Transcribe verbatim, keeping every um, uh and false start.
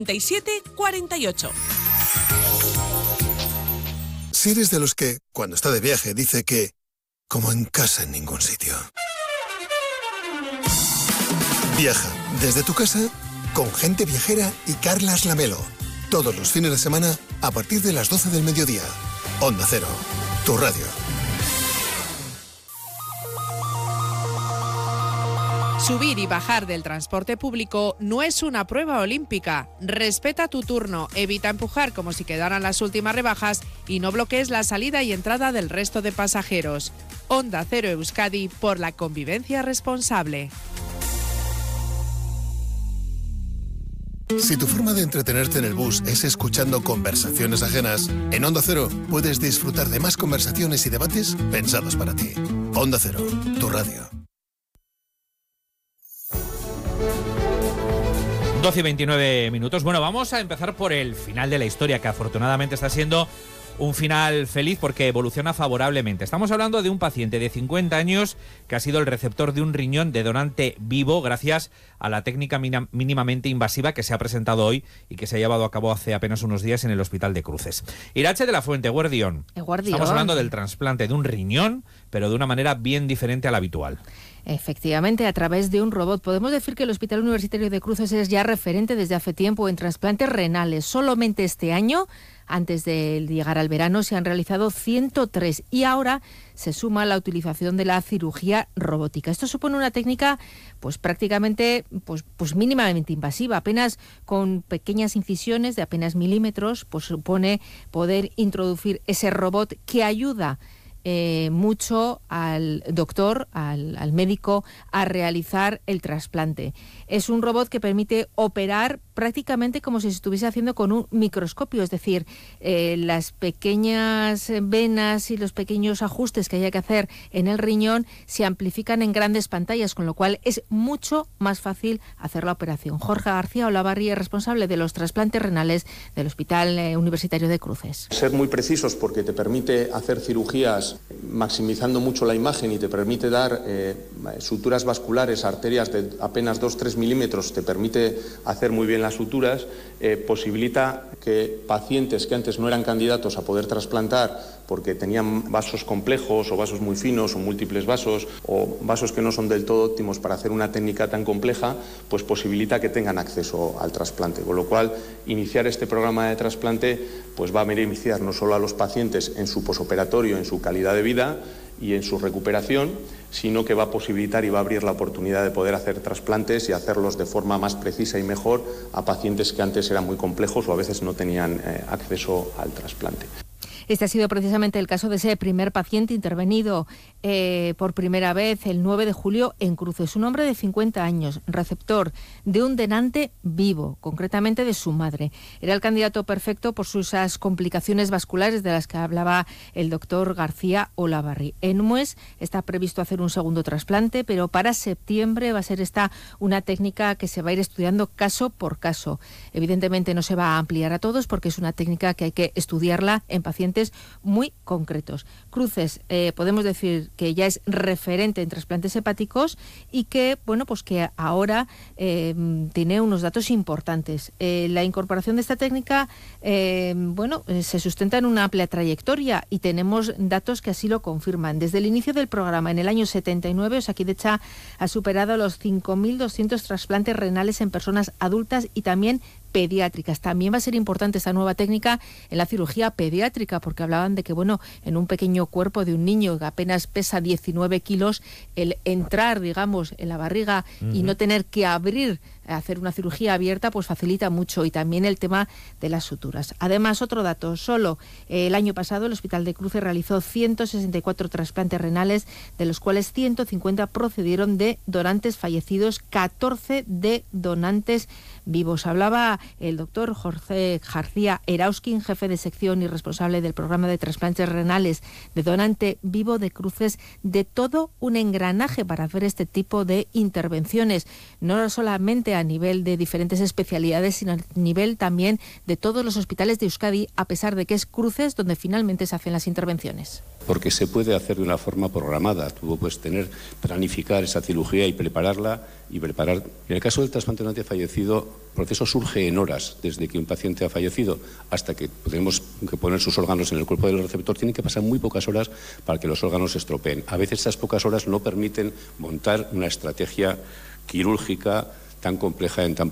treinta y siete cuarenta y ocho. Si eres de los que, cuando está de viaje, dice que como en casa en ningún sitio. Viaja desde tu casa con Gente Viajera y Carlas Lamelo. Todos los fines de semana a partir de las doce del mediodía. Onda Cero, tu radio. Subir y bajar del transporte público no es una prueba olímpica. Respeta tu turno, evita empujar como si quedaran las últimas rebajas y no bloquees la salida y entrada del resto de pasajeros. Onda Cero Euskadi, por la convivencia responsable. Si tu forma de entretenerte en el bus es escuchando conversaciones ajenas, en Onda Cero puedes disfrutar de más conversaciones y debates pensados para ti. Onda Cero, tu radio. doce y veintinueve minutos. Bueno, vamos a empezar por el final de la historia, que afortunadamente está siendo un final feliz porque evoluciona favorablemente. Estamos hablando de un paciente de cincuenta años que ha sido el receptor de un riñón de donante vivo gracias a la técnica mínimamente invasiva que se ha presentado hoy y que se ha llevado a cabo hace apenas unos días en el Hospital de Cruces. Irache de la Fuente, Guardión. Estamos hablando del trasplante de un riñón, pero de una manera bien diferente a la habitual. Efectivamente, a través de un robot. Podemos decir que el Hospital Universitario de Cruces es ya referente desde hace tiempo en trasplantes renales. Solamente este año, antes de llegar al verano, se han realizado ciento tres y ahora se suma la utilización de la cirugía robótica. Esto supone una técnica pues prácticamente pues, pues mínimamente invasiva, apenas con pequeñas incisiones de apenas milímetros, pues supone poder introducir ese robot que ayuda Eh, mucho al doctor, al, al médico, a realizar el trasplante. Es un robot que permite operar prácticamente como si se estuviese haciendo con un microscopio, es decir, eh, las pequeñas venas y los pequeños ajustes que haya que hacer en el riñón se amplifican en grandes pantallas, con lo cual es mucho más fácil hacer la operación. Jorge García Olavarri es responsable de los trasplantes renales del Hospital eh, Universitario de Cruces. Ser muy precisos porque te permite hacer cirugías maximizando mucho la imagen y te permite dar eh, suturas vasculares, arterias de apenas dos a tres milímetros, te permite hacer muy bien las suturas, eh, posibilita que pacientes que antes no eran candidatos a poder trasplantar porque tenían vasos complejos o vasos muy finos o múltiples vasos o vasos que no son del todo óptimos para hacer una técnica tan compleja, pues posibilita que tengan acceso al trasplante. Con lo cual, iniciar este programa de trasplante pues va a beneficiar no solo a los pacientes en su posoperatorio, en su calidad de vida y en su recuperación, sino que va a posibilitar y va a abrir la oportunidad de poder hacer trasplantes y hacerlos de forma más precisa y mejor a pacientes que antes eran muy complejos o a veces no tenían eh, acceso al trasplante. Este ha sido precisamente el caso de ese primer paciente intervenido eh, por primera vez el nueve de julio en Cruces. Un hombre de cincuenta años, receptor de un donante vivo, concretamente de su madre. Era el candidato perfecto por sus esas complicaciones vasculares de las que hablaba el doctor García Olavarri. En un mes está previsto hacer un segundo trasplante, pero para septiembre va a ser esta una técnica que se va a ir estudiando caso por caso. Evidentemente no se va a ampliar a todos porque es una técnica que hay que estudiarla en pacientes muy concretos. Cruces, eh, podemos decir que ya es referente en trasplantes hepáticos y que, bueno, pues que ahora eh, tiene unos datos importantes. Eh, la incorporación de esta técnica, eh, bueno, eh, se sustenta en una amplia trayectoria y tenemos datos que así lo confirman. Desde el inicio del programa, en el año setenta y nueve, Osakidetza ha superado los cinco mil doscientos trasplantes renales en personas adultas y también pediátricas. También va a ser importante esta nueva técnica en la cirugía pediátrica, porque hablaban de que, bueno, en un pequeño cuerpo de un niño que apenas pesa diecinueve kilos, el entrar, digamos, en la barriga uh-huh. y no tener que abrir, hacer una cirugía abierta, pues facilita mucho. Y también el tema de las suturas. Además, otro dato, solo eh, el año pasado el Hospital de Cruces realizó ciento sesenta y cuatro trasplantes renales, de los cuales ciento cincuenta procedieron de donantes fallecidos, catorce de donantes vivos. Hablaba el doctor Jorge García Erauskin, jefe de sección y responsable del programa de trasplantes renales de donante vivo de Cruces, de todo un engranaje para hacer este tipo de intervenciones. No solamente a a nivel de diferentes especialidades, sino a nivel también de todos los hospitales de Euskadi, a pesar de que es Cruces donde finalmente se hacen las intervenciones. Porque se puede hacer de una forma programada. Tú puedes tener, planificar esa cirugía y prepararla y preparar. En el caso del trasplante fallecido, el proceso surge en horas, desde que un paciente ha fallecido hasta que tenemos que poner sus órganos en el cuerpo del receptor. Tienen que pasar muy pocas horas para que los órganos se estropeen. A veces esas pocas horas no permiten montar una estrategia quirúrgica tan compleja en tan